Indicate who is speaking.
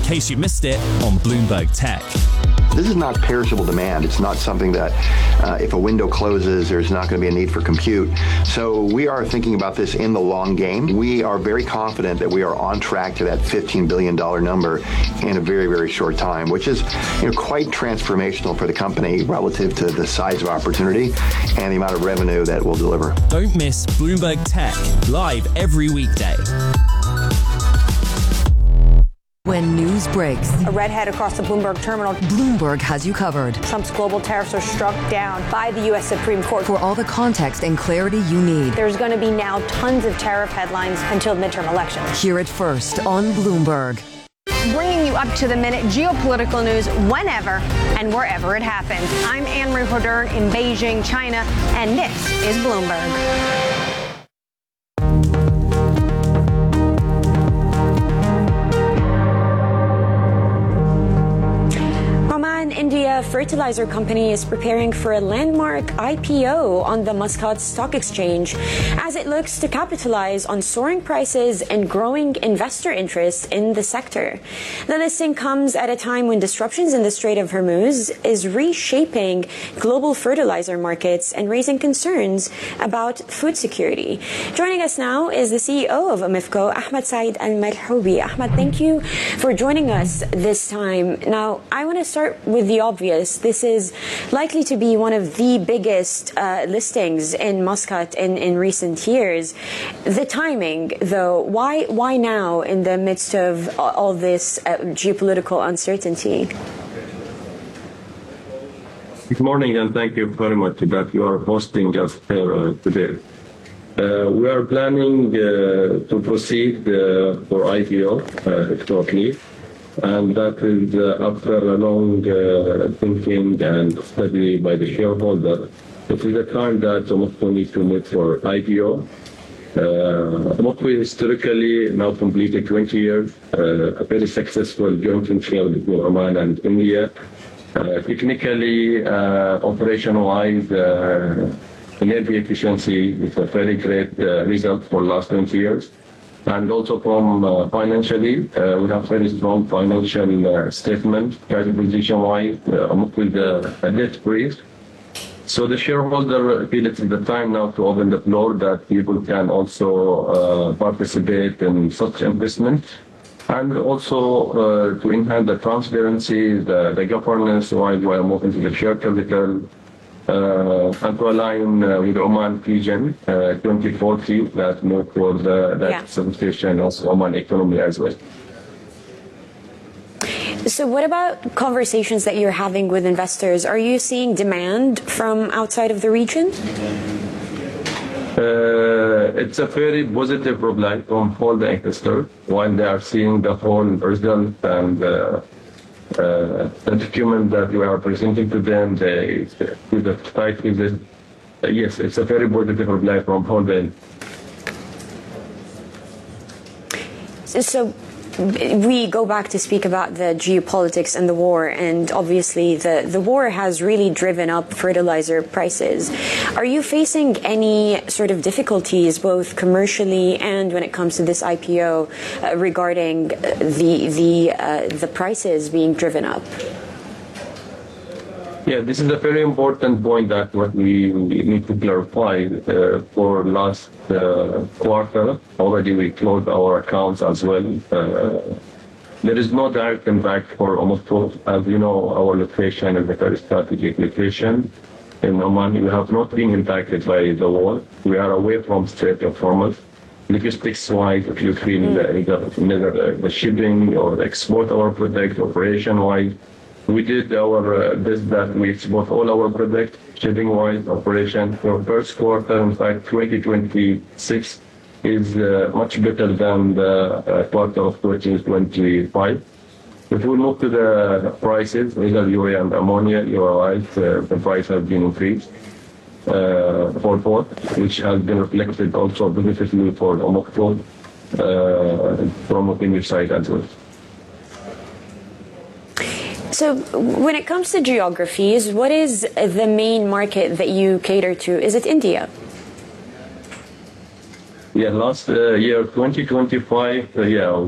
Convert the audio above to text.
Speaker 1: case you missed it on Bloomberg Tech.
Speaker 2: This is not perishable demand. It's not something that if a window closes, there's not going to be a need for compute. So we are thinking about this in the long game. We are very confident that we are on track to that $15 billion number in a very, very short time, which is quite transformational for the company relative to the size of opportunity and the amount of revenue that we'll deliver.
Speaker 1: Don't miss Bloomberg Tech, live every weekday.
Speaker 3: When news breaks,
Speaker 4: a redhead across the Bloomberg terminal.
Speaker 3: Bloomberg has you covered.
Speaker 4: Trump's global tariffs are struck down by the U.S. Supreme Court.
Speaker 3: For all the context and clarity you need.
Speaker 4: There's going to be now tons of tariff headlines until midterm elections.
Speaker 3: Hear it first on Bloomberg.
Speaker 4: Bringing you up to the minute geopolitical news whenever and wherever it happens. I'm Anne-Marie Hodern in Beijing, China, and this is Bloomberg. India fertilizer company is preparing for a landmark IPO on the Muscat Stock Exchange as it looks to capitalize on soaring prices and growing investor interest in the sector. The listing comes at a time when disruptions in the Strait of Hormuz is reshaping global fertilizer markets and raising concerns about food security. Joining us now is the CEO of Aramco, Ahmed Saeed Al-Malhoubi. Ahmed, thank you for joining us this time. Now, I want to start with the obvious. This is likely to be one of the biggest listings in Muscat in recent years. The timing, though, why now in the midst of all this geopolitical uncertainty?
Speaker 5: Good morning, and thank you very much that you are hosting us here today. We are planning to proceed for IPO shortly. And that is after a long thinking and study by the shareholder. It is a time that Aramco needs to move for IPO. Aramco historically now completed 20 years, a very successful joint venture between Oman and India. Technically, operation-wise, energy efficiency is a very great result for the last 20 years. And also from financially, we have very strong financial statement, cash position-wise, with a debt free. So the shareholder feel it is the time now to open the floor that people can also participate in such investment. And also to enhance the transparency, the governance while we are moving to the share capital. And to align with Oman Vision 2040 that move for that substation of Oman economy as well.
Speaker 4: So what about conversations that you're having with investors? Are you seeing demand from outside of the region?
Speaker 5: It's a very positive reply from all the investors while they are seeing the whole result and the document that we are presenting to them, with the site visit. Yes, it's a very positive reply from all the.
Speaker 4: So we go back to speak about the geopolitics and the war, and obviously the war has really driven up fertilizer prices. Are you facing any sort of difficulties, both commercially and when it comes to this IPO, regarding the prices being driven up?
Speaker 5: Yeah, this is a very important point that what we need to clarify. For last quarter, already we closed our accounts as well. There is no direct impact for Aramco. As you know, our location is a very strategic location. In Oman, we have not been impacted by the war. We are away from Strait of Hormuz. Logistics-wise, if you feel either the shipping or the export our product, operation-wise, we did our best that we export all our products, shipping-wise, operation. For first quarter, in fact, 2026 is much better than the quarter of 2025. If we move to the prices, either urea and ammonia, you are right, the price has been increased for both, which has been reflected also beneficially for Aramco from the side as well.
Speaker 4: So when it comes to geographies, what is the main market that you cater to? Is it India?
Speaker 5: Yeah, last year, 2025,